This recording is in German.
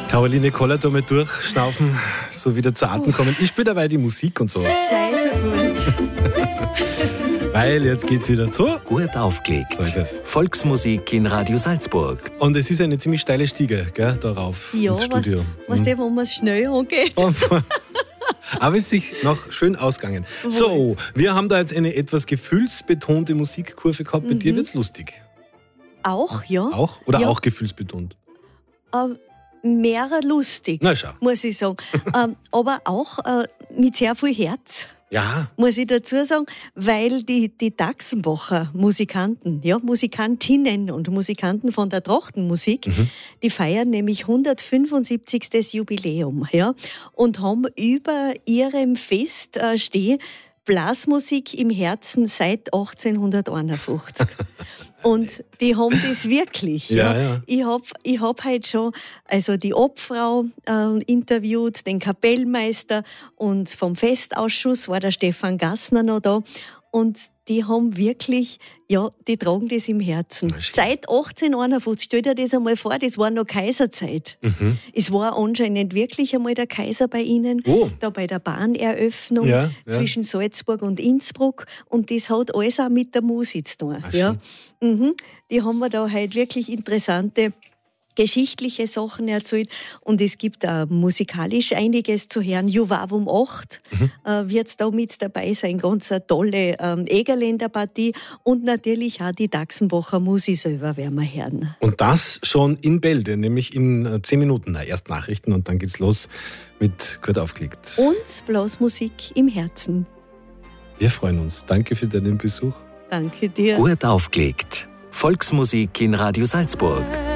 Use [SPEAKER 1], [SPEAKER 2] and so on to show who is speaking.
[SPEAKER 1] Caroline Koller da mal durchschnaufen, so wieder zu Atem kommen. Ich spiele dabei die Musik und so.
[SPEAKER 2] Sei so gut.
[SPEAKER 1] Weil jetzt geht's wieder zu.
[SPEAKER 3] Gut aufgelegt.
[SPEAKER 1] So ist es.
[SPEAKER 3] Volksmusik in Radio Salzburg.
[SPEAKER 1] Und es ist eine ziemlich steile Stiege, gell, darauf ins Studio.
[SPEAKER 2] Weißt du, wo man es schnell angeht?
[SPEAKER 1] Aber es ist sich noch schön ausgegangen. So, wir haben da jetzt eine etwas gefühlsbetonte Musikkurve gehabt. Bei dir wird's lustig.
[SPEAKER 2] Auch, ja.
[SPEAKER 1] Auch? Oder
[SPEAKER 2] ja.
[SPEAKER 1] auch gefühlsbetont?
[SPEAKER 2] Mehr lustig,
[SPEAKER 1] Na schau.
[SPEAKER 2] muss ich sagen. Aber auch mit sehr viel Herz.
[SPEAKER 1] Ja.
[SPEAKER 2] Muss ich dazu sagen, weil die Daxenbacher Musikanten, ja, Musikantinnen und Musikanten von der Trachtenmusik, die feiern nämlich 175. Jubiläum, ja, und haben über ihrem Fest stehen Blasmusik im Herzen seit 1851. Und die haben das wirklich.
[SPEAKER 1] Ja.
[SPEAKER 2] Ich hab heute schon also die Obfrau interviewt, den Kapellmeister, und vom Festausschuss war der Stefan Gassner noch da. Und die haben wirklich, ja, die tragen das im Herzen. Seit 1851, stell dir das einmal vor, das war noch Kaiserzeit. Es war anscheinend wirklich einmal der Kaiser bei ihnen, da bei der Bahneröffnung zwischen Salzburg und Innsbruck. Und das hat alles auch mit der Musik zu tun. Ja. Die haben mir da halt wirklich interessante geschichtliche Sachen erzählt, und es gibt auch musikalisch einiges zu hören. Juvavum 8 wird da mit dabei sein, ganz eine tolle Egerländer-Partie, und natürlich auch die Daxenbacher Musik selber werden wir hören.
[SPEAKER 1] Und das schon in Bälde, nämlich in 10 Minuten. Erst Nachrichten und dann geht's los mit Gut aufgelegt.
[SPEAKER 2] Und Blasmusik im Herzen.
[SPEAKER 1] Wir freuen uns. Danke für deinen Besuch.
[SPEAKER 2] Danke dir.
[SPEAKER 3] Gut aufgelegt. Volksmusik in Radio Salzburg.